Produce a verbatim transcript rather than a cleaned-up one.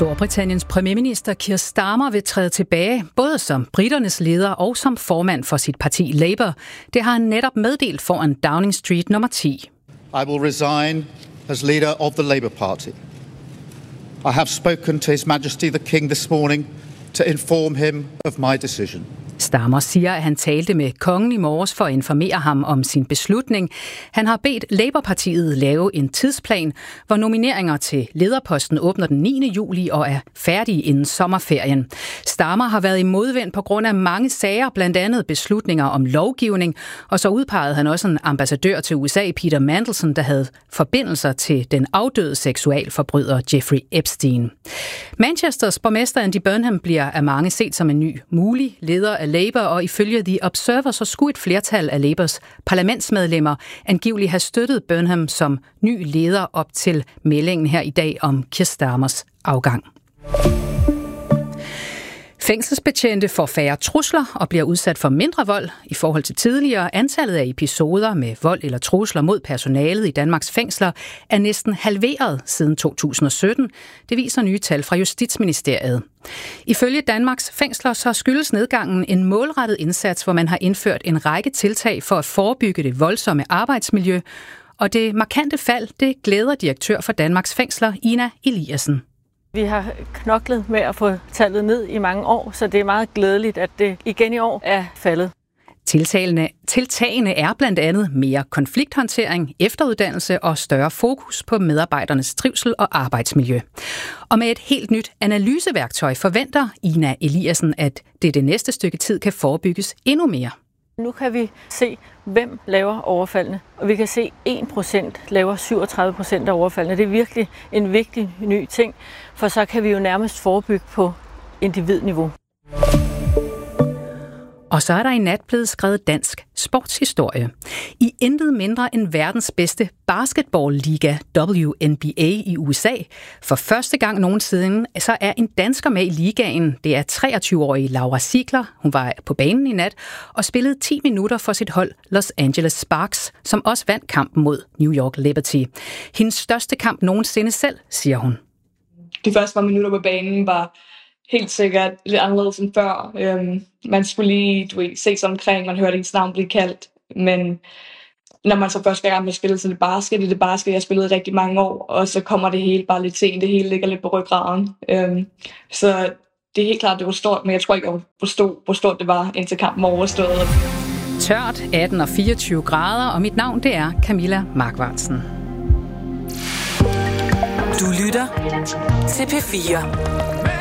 Storbritanniens premierminister Keir Starmer vil træde tilbage, både som briternes leder og som formand for sit parti Labour. Det har han netop meddelt foran Downing Street nummer ti. I will resign as leader of the Labour Party. I have spoken to His Majesty the King this morning to inform him of my decision. Starmer siger, at han talte med kongen i morges for at informere ham om sin beslutning. Han har bedt Labour-partiet lave en tidsplan, hvor nomineringer til lederposten åbner den niende juli og er færdige inden sommerferien. Starmer har været i modvind på grund af mange sager, blandt andet beslutninger om lovgivning, og så udpegede han også en ambassadør til U S A, Peter Mandelson, der havde forbindelser til den afdøde seksualforbryder Jeffrey Epstein. Manchesters borgmester Andy Burnham bliver af mange set som en ny mulig leder af Labour, og ifølge The Observer så skulle et flertal af Labours parlamentsmedlemmer angiveligt have støttet Burnham som ny leder op til meldingen her i dag om Keir Starmers afgang. Fængselsbetjente får færre trusler og bliver udsat for mindre vold i forhold til tidligere. Antallet af episoder med vold eller trusler mod personalet i Danmarks fængsler er næsten halveret siden to tusind og sytten. Det viser nye tal fra Justitsministeriet. Ifølge Danmarks fængsler så skyldes nedgangen en målrettet indsats, hvor man har indført en række tiltag for at forebygge det voldsomme arbejdsmiljø. Og det markante fald, det glæder direktør for Danmarks fængsler, Ina Eliassen. Vi har knoklet med at få tallet ned i mange år, så det er meget glædeligt, at det igen i år er faldet. Tiltagene, tiltagene er blandt andet mere konflikthåndtering, efteruddannelse og større fokus på medarbejdernes trivsel og arbejdsmiljø. Og med et helt nyt analyseværktøj forventer Ina Eliassen, at det det næste stykke tid kan forebygges endnu mere. Nu kan vi se, hvem laver overfaldene, og vi kan se, at en procent laver syvogtredive procent af overfaldene. Det er virkelig en vigtig ny ting, for så kan vi jo nærmest forebygge på individniveau. Og så er der i nat blevet skrevet dansk sportshistorie. I intet mindre end verdens bedste basketballliga, W N B A i U S A. For første gang nogensinde, så er en dansker med i ligaen. Det er treogtyve-årige Laura Ziegler. Hun var på banen i nat og spillede ti minutter for sit hold Los Angeles Sparks, som også vandt kampen mod New York Liberty. Hendes største kamp nogensinde selv, siger hun. De første par minutter på banen var helt sikkert lidt anderledes end før. Øhm, man skulle lige du ved, se sig omkring, man hørte ens navn blive kaldt. Men når man så første gang med spillet til det basket, det, det basket, jeg spillede rigtig mange år, og så kommer det hele bare lidt sent, det hele ligger lidt på ryggraden. Øhm, så det er helt klart, det var stort, men jeg tror ikke, jeg forstod, hvor stort det var, indtil kampen var overstået. Tørt, atten og fireogtyve grader, og mit navn det er Camilla Markvartsen. Du lytter til P fire.